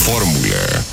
Fórmula.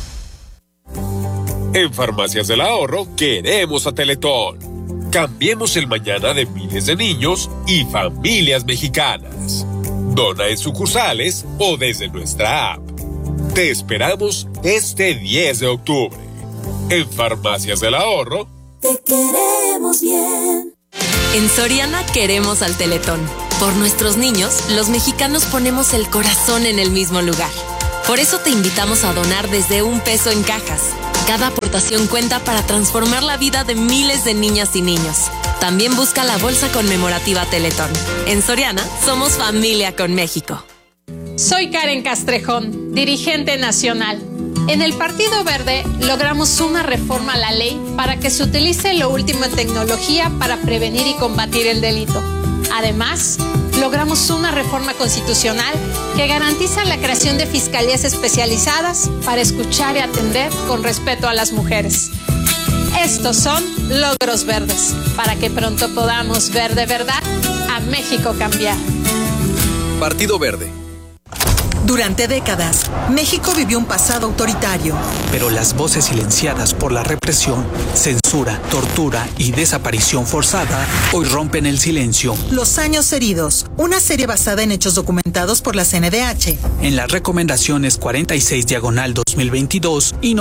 En Farmacias del Ahorro queremos a Teletón. Cambiemos el mañana de miles de niños y familias mexicanas. Dona en sucursales o desde nuestra app. Te esperamos este 10 de octubre. En Farmacias del Ahorro. Te queremos bien. En Soriana queremos al Teletón. Por nuestros niños, los mexicanos ponemos el corazón en el mismo lugar. Por eso te invitamos a donar desde $1 en cajas. Cada aportación cuenta para transformar la vida de miles de niñas y niños. También busca la bolsa conmemorativa Teletón. En Soriana, somos familia con México. Soy Karen Castrejón, dirigente nacional. En el Partido Verde logramos una reforma a la ley para que se utilice lo último en tecnología para prevenir y combatir el delito. Además, logramos una reforma constitucional que garantiza la creación de fiscalías especializadas para escuchar y atender con respeto a las mujeres. Estos son logros verdes, para que pronto podamos ver de verdad a México cambiar. Partido Verde. Durante décadas, México vivió un pasado autoritario. Pero las voces silenciadas por la represión, censura, tortura y desaparición forzada hoy rompen el silencio. Los años heridos, una serie basada en hechos documentados por la CNDH. En las recomendaciones 46/2022 y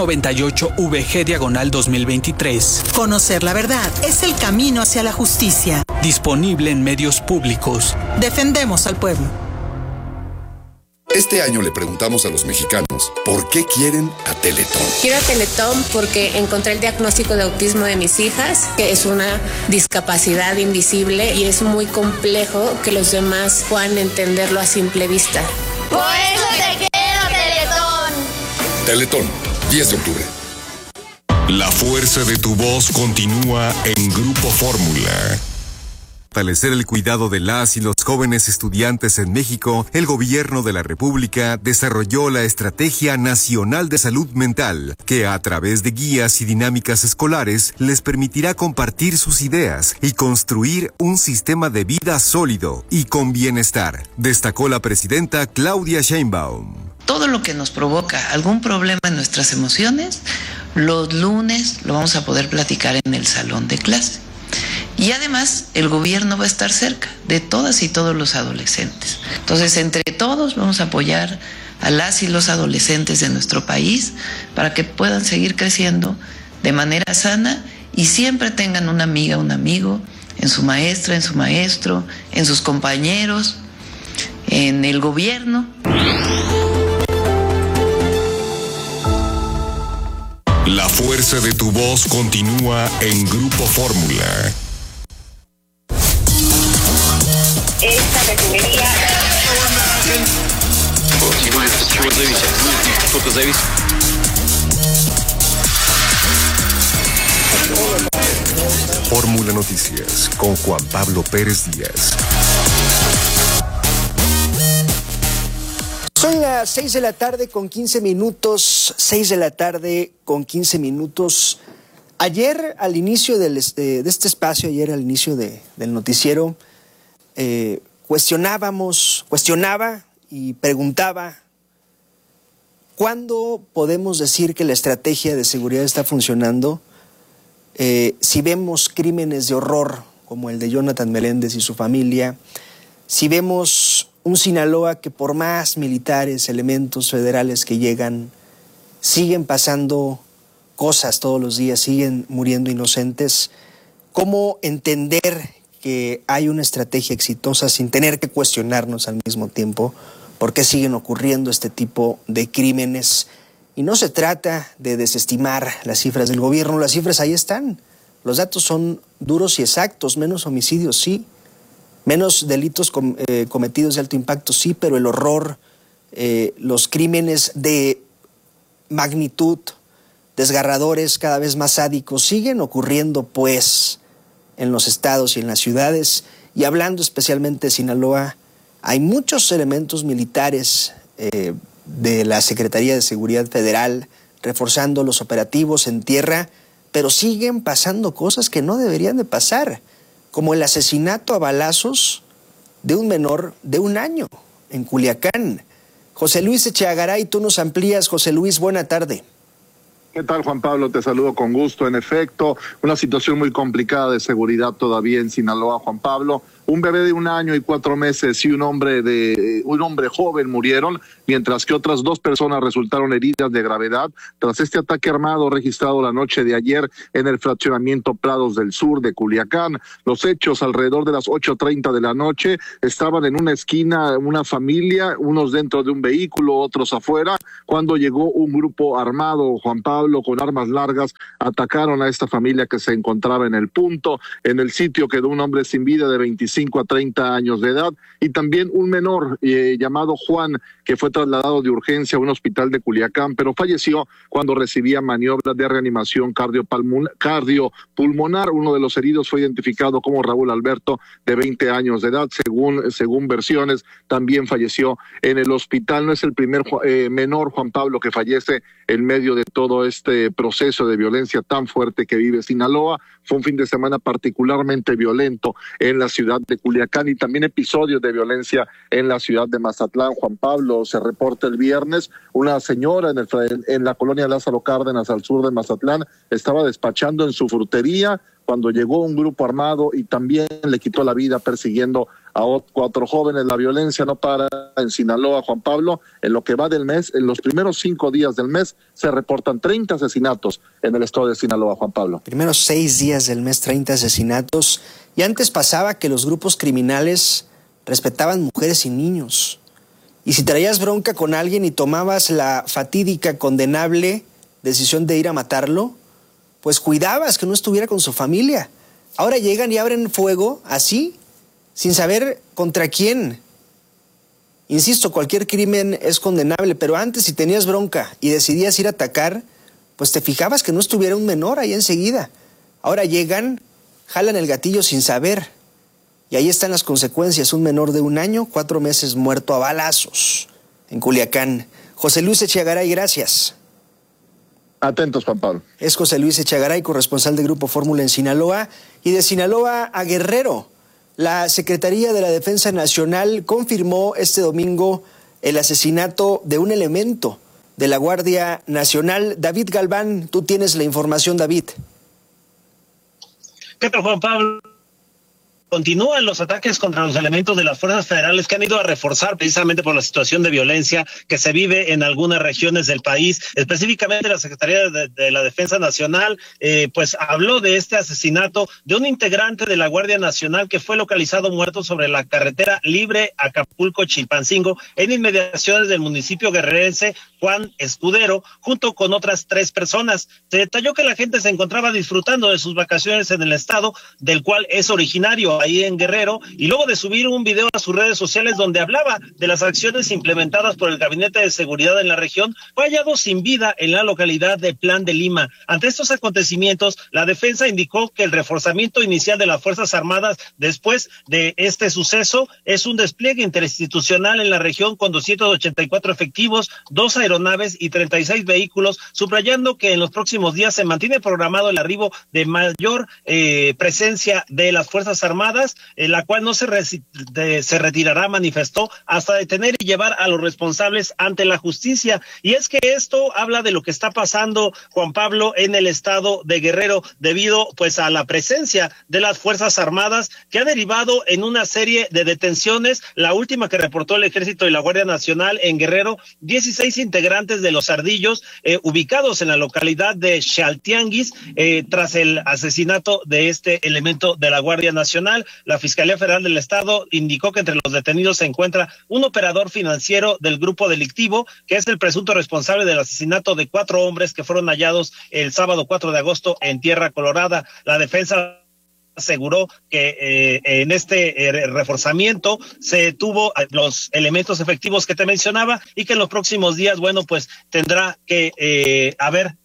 98/VG/2023. Conocer la verdad es el camino hacia la justicia. Disponible en medios públicos. Defendemos al pueblo. Este año le preguntamos a los mexicanos por qué quieren a Teletón. Quiero a Teletón porque encontré el diagnóstico de autismo de mis hijas, que es una discapacidad invisible y es muy complejo que los demás puedan entenderlo a simple vista. ¡Por eso te quiero, Teletón! Teletón, 10 de octubre. La fuerza de tu voz continúa en Grupo Fórmula. Fortalecer el cuidado de las y los jóvenes estudiantes en México, el Gobierno de la República desarrolló la Estrategia Nacional de Salud Mental, que a través de guías y dinámicas escolares les permitirá compartir sus ideas y construir un sistema de vida sólido y con bienestar, destacó la presidenta Claudia Sheinbaum. Todo lo que nos provoca algún problema en nuestras emociones, los lunes lo vamos a poder platicar en el salón de clase. Y además, el gobierno va a estar cerca de todas y todos los adolescentes. Entonces, entre todos vamos a apoyar a las y los adolescentes de nuestro país para que puedan seguir creciendo de manera sana y siempre tengan una amiga, un amigo, en su maestra, en su maestro, en sus compañeros, en el gobierno. La fuerza de tu voz continúa en Grupo Fórmula. Esta refinería. Fórmula Noticias con Juan Pablo Pérez Díaz. Son las 6 de la tarde con 15 minutos. 6 de la tarde con 15 minutos. Ayer, al inicio de este espacio, ayer al inicio del noticiero, cuestionaba y preguntaba ¿cuándo podemos decir que la estrategia de seguridad está funcionando? Si vemos crímenes de horror como el de Jonathan Meléndez y su familia, si vemos un Sinaloa que por más militares, elementos federales que llegan, siguen pasando cosas todos los días, siguen muriendo inocentes, ¿cómo entender que hay una estrategia exitosa sin tener que cuestionarnos al mismo tiempo por qué siguen ocurriendo este tipo de crímenes? Y no se trata de desestimar las cifras del gobierno, las cifras ahí están. Los datos son duros y exactos, menos homicidios sí, menos delitos cometidos de alto impacto sí, pero el horror, los crímenes de magnitud, desgarradores, cada vez más sádicos, siguen ocurriendo pues en los estados y en las ciudades. Y hablando especialmente de Sinaloa, hay muchos elementos militares de la Secretaría de Seguridad Federal reforzando los operativos en tierra, pero siguen pasando cosas que no deberían de pasar, como el asesinato a balazos de un menor de 1 año en Culiacán. José Luis Echeagaray, tú nos amplías. José Luis, buena tarde. ¿Qué tal, Juan Pablo? Te saludo con gusto. En efecto, una situación muy complicada de seguridad todavía en Sinaloa, Juan Pablo. Un bebé de 1 año y 4 meses y un hombre joven murieron, mientras que otras 2 personas resultaron heridas de gravedad tras este ataque armado registrado la noche de ayer en el fraccionamiento Prados del Sur de Culiacán. Los hechos alrededor de las 8:30 de la noche. Estaban en una esquina una familia, unos dentro de un vehículo, otros afuera, cuando llegó un grupo armado, Juan Pablo, con armas largas. Atacaron a esta familia que se encontraba en el punto. En el sitio quedó un hombre sin vida de 25 a 30 años de edad y también un menor llamado Juan, que fue trasladado de urgencia a un hospital de Culiacán, pero falleció cuando recibía maniobras de reanimación cardiopulmonar. Uno de los heridos fue identificado como Raúl Alberto, de 20 años de edad. Según versiones, también falleció en el hospital. No es el primer menor, Juan Pablo, que fallece en medio de todo este proceso de violencia tan fuerte que vive Sinaloa. Fue un fin de semana particularmente violento en la ciudad de Culiacán y también episodios de violencia en la ciudad de Mazatlán. Juan Pablo, se reporta el viernes, una señora en la colonia Lázaro Cárdenas, al sur de Mazatlán, estaba despachando en su frutería cuando llegó un grupo armado y también le quitó la vida persiguiendo a 4 jóvenes. La violencia no para en Sinaloa, Juan Pablo. En lo que va del mes, en los primeros 5 días del mes, se reportan 30 asesinatos en el estado de Sinaloa, Juan Pablo. Primeros 6 días del mes, 30 asesinatos. Y antes pasaba que los grupos criminales respetaban mujeres y niños. Y si traías bronca con alguien y tomabas la fatídica, condenable decisión de ir a matarlo, pues cuidabas que no estuviera con su familia. Ahora llegan y abren fuego así, sin saber contra quién. Insisto, cualquier crimen es condenable, pero antes, si tenías bronca y decidías ir a atacar, pues te fijabas que no estuviera un menor ahí enseguida. Ahora llegan, jalan el gatillo sin saber. Y ahí están las consecuencias. Un menor de 1 año, 4 meses muerto a balazos en Culiacán. José Luis Echeagaray, gracias. Atentos, Juan Pablo. Es José Luis Echeagaray, corresponsal de Grupo Fórmula en Sinaloa. Y de Sinaloa a Guerrero, la Secretaría de la Defensa Nacional confirmó este domingo el asesinato de un elemento de la Guardia Nacional. David Galván, tú tienes la información, David. ¿Qué tal, Juan Pablo? Continúan los ataques contra los elementos de las fuerzas federales que han ido a reforzar precisamente por la situación de violencia que se vive en algunas regiones del país. Específicamente la Secretaría de la Defensa Nacional pues habló de este asesinato de un integrante de la Guardia Nacional que fue localizado muerto sobre la carretera libre Acapulco-Chilpancingo en inmediaciones del municipio guerrerense Juan Escudero, junto con otras 3 personas. Se detalló que la gente se encontraba disfrutando de sus vacaciones en el estado del cual es originario, ahí en Guerrero, y luego de subir un video a sus redes sociales donde hablaba de las acciones implementadas por el Gabinete de Seguridad en la región, fue hallado sin vida en la localidad de Plan de Lima. Ante estos acontecimientos, la defensa indicó que el reforzamiento inicial de las Fuerzas Armadas después de este suceso es un despliegue interinstitucional en la región con 284 efectivos, 2 aeronaves y 36 vehículos, subrayando que en los próximos días se mantiene programado el arribo de mayor presencia de las Fuerzas Armadas, la cual no se retirará, manifestó, hasta detener y llevar a los responsables ante la justicia. Y es que esto habla de lo que está pasando, Juan Pablo, en el estado de Guerrero, debido pues a la presencia de las Fuerzas Armadas, que ha derivado en una serie de detenciones. La última que reportó el Ejército y la Guardia Nacional en Guerrero, 16 integrantes de los Ardillos, ubicados en la localidad de Chaltianguis, tras el asesinato de este elemento de la Guardia Nacional. La Fiscalía Federal del Estado indicó que entre los detenidos se encuentra un operador financiero del grupo delictivo, que es el presunto responsable del asesinato de 4 hombres que fueron hallados el sábado 4 de agosto en Tierra Colorada. La defensa aseguró que en este reforzamiento se tuvo los elementos efectivos que te mencionaba y que en los próximos días, bueno, pues tendrá que haber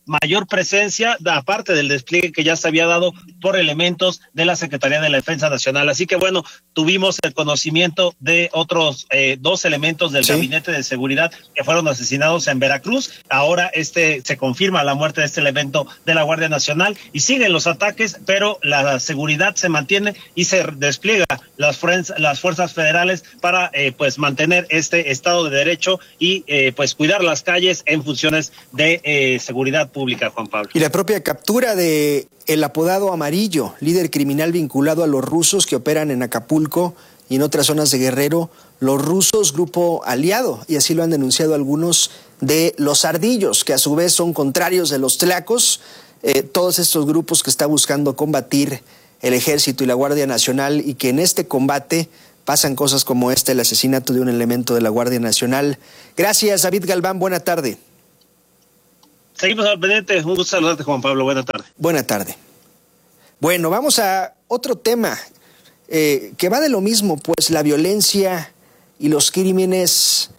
mayor presencia, aparte del despliegue que ya se había dado por elementos de la Secretaría de la Defensa Nacional. Así que bueno, tuvimos el conocimiento de otros 2 elementos del Gabinete de Seguridad que fueron asesinados en Veracruz. Ahora se confirma la muerte de este elemento de la Guardia Nacional y siguen los ataques, pero la seguridad se mantiene y se despliega las fuerzas federales para pues mantener este Estado de Derecho y pues cuidar las calles en funciones de seguridad pública, Juan Pablo. Y la propia captura de el apodado Amarillo, líder criminal vinculado a los rusos que operan en Acapulco y en otras zonas de Guerrero, los rusos, grupo aliado, y así lo han denunciado algunos de los ardillos, que a su vez son contrarios de los tlacos, todos estos grupos que está buscando combatir el Ejército y la Guardia Nacional, y que en este combate pasan cosas como el asesinato de un elemento de la Guardia Nacional. Gracias, David Galván, buena tarde. Seguimos al pendiente, un gusto saludarte, Juan Pablo, buena tarde. Buena tarde. Bueno, vamos a otro tema que va de lo mismo, pues la violencia y los crímenes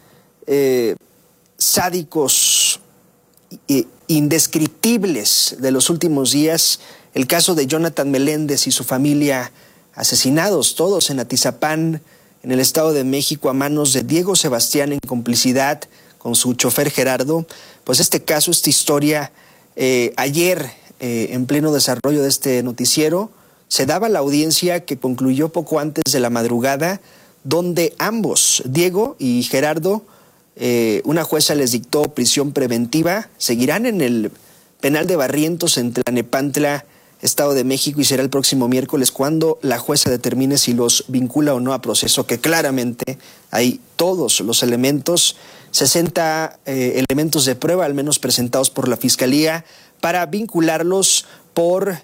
sádicos indescriptibles de los últimos días. El caso de Jonathan Meléndez y su familia asesinados todos en Atizapán, en el Estado de México, a manos de Diego Sebastián en complicidad con su chofer Gerardo. Pues este caso, esta historia, ayer en pleno desarrollo de este noticiero, se daba la audiencia que concluyó poco antes de la madrugada, donde ambos, Diego y Gerardo, una jueza les dictó prisión preventiva, seguirán en el penal de Barrientos en Tlalnepantla, Estado de México, y será el próximo miércoles cuando la jueza determine si los vincula o no a proceso, que claramente hay todos los elementos, 60 elementos de prueba, al menos presentados por la Fiscalía, para vincularlos por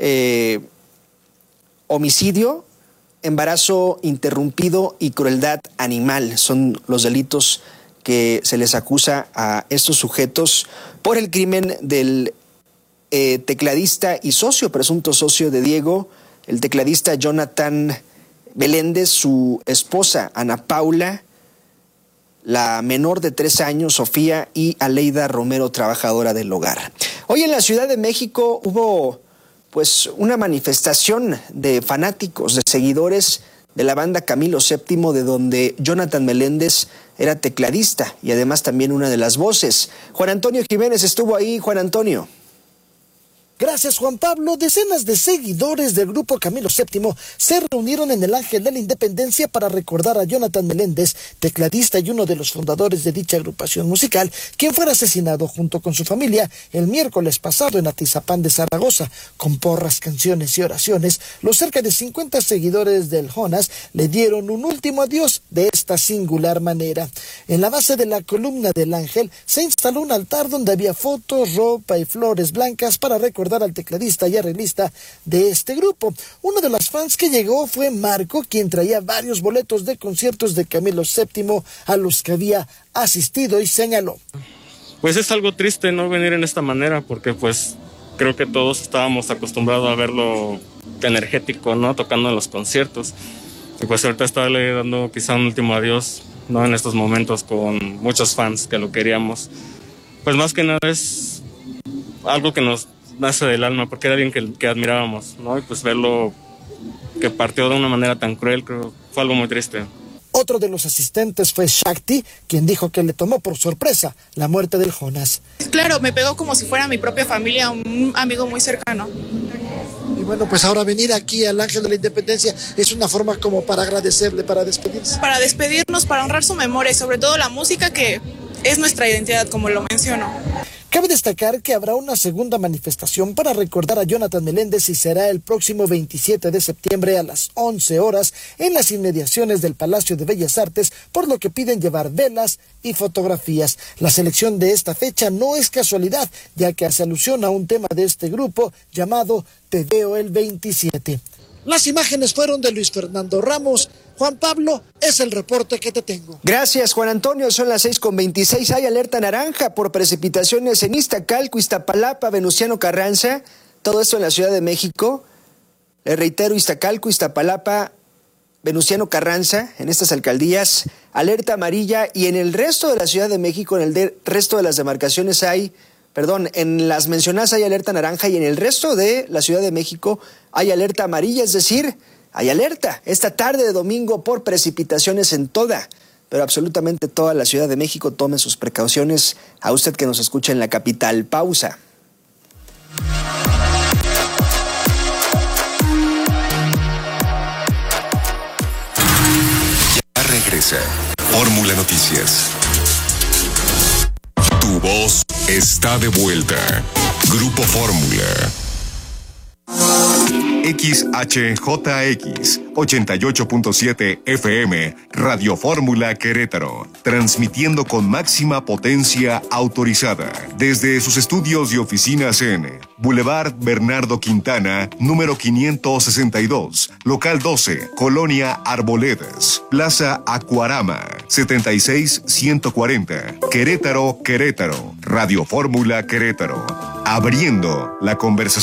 homicidio, embarazo interrumpido y crueldad animal. Son los delitos que se les acusa a estos sujetos por el crimen del tecladista y presunto socio de Diego, el tecladista Jonathan Meléndez, su esposa Ana Paula, la menor de 3 años, Sofía, y Aleida Romero, trabajadora del hogar. Hoy en la Ciudad de México hubo pues una manifestación de fanáticos, de seguidores de la banda Camilo VII, de donde Jonathan Meléndez era tecladista y además también una de las voces. Juan Antonio Jiménez estuvo ahí. Juan Antonio. Gracias, Juan Pablo. Decenas de seguidores del grupo Camilo VII se reunieron en el Ángel de la Independencia para recordar a Jonathan Meléndez, tecladista y uno de los fundadores de dicha agrupación musical, quien fuera asesinado junto con su familia el miércoles pasado en Atizapán de Zaragoza. Con porras, canciones y oraciones, los cerca de 50 seguidores del Jonas le dieron un último adiós de esta singular manera. En la base de la columna del Ángel se instaló un altar donde había fotos, ropa y flores blancas para recordar al tecladista y arreglista de este grupo. Uno de los fans que llegó fue Marco, quien traía varios boletos de conciertos de Camilo VII a los que había asistido, y señaló: pues es algo triste no venir en esta manera, porque pues creo que todos estábamos acostumbrados a verlo energético, ¿no? Tocando en los conciertos, y pues ahorita estarle dando quizá un último adiós, ¿no? En estos momentos con muchos fans que lo queríamos, pues más que nada es algo que nos nace del alma, porque era alguien que admirábamos, ¿no? Y pues verlo que partió de una manera tan cruel, creo, fue algo muy triste. Otro de los asistentes fue Shakti, quien dijo que le tomó por sorpresa la muerte del Jonas. Claro, me pegó como si fuera mi propia familia, un amigo muy cercano. Y bueno, pues ahora venir aquí al Ángel de la Independencia es una forma como para agradecerle, para despedirse. Para despedirnos, para honrar su memoria y sobre todo la música, que es nuestra identidad, como lo menciono. Cabe destacar que habrá una segunda manifestación para recordar a Jonathan Meléndez, y será el próximo 27 de septiembre a las 11 horas en las inmediaciones del Palacio de Bellas Artes, por lo que piden llevar velas y fotografías. La selección de esta fecha no es casualidad, ya que hace alusión a un tema de este grupo llamado Te veo el 27. Las imágenes fueron de Luis Fernando Ramos. Juan Pablo, es el reporte que te tengo. Gracias, Juan Antonio. Son las 6:26. Hay alerta naranja por precipitaciones en Iztacalco, Iztapalapa, Venustiano Carranza. Todo esto en la Ciudad de México. Les reitero, Iztacalco, Iztapalapa, Venustiano Carranza, en estas alcaldías, alerta amarilla. Y en el resto de la Ciudad de México, en el resto de las demarcaciones, hay en las mencionadas hay alerta naranja y en el resto de la Ciudad de México hay alerta amarilla, es decir, hay alerta esta tarde de domingo por precipitaciones en pero absolutamente toda la Ciudad de México. Tome sus precauciones. A usted que nos escucha en la capital. Pausa. Ya regresa Fórmula Noticias. Tu voz está de vuelta. Grupo Fórmula. XHJX 88.7 FM, Radio Fórmula Querétaro, transmitiendo con máxima potencia autorizada desde sus estudios y oficinas en Boulevard Bernardo Quintana, número 562, local 12, Colonia Arboledas, Plaza Acuarama, 76140, Querétaro, Querétaro, Radio Fórmula Querétaro, abriendo la conversación.